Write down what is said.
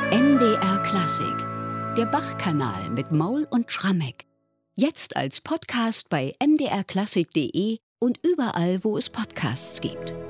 MDR Klassik, der Bach-Kanal mit Maul und Schrammeck. Jetzt als Podcast bei mdrklassik.de und überall, wo es Podcasts gibt.